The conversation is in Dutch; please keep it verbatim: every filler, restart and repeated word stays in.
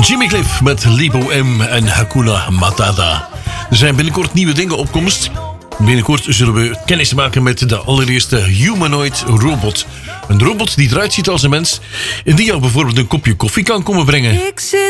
Jimmy Cliff met Lipo M en Hakuna Matata. Er zijn binnenkort nieuwe dingen op komst. Binnenkort zullen we kennis maken met de allereerste humanoid robot. Een robot die eruit ziet als een mens en die jou bijvoorbeeld een kopje koffie kan komen brengen. Ik zit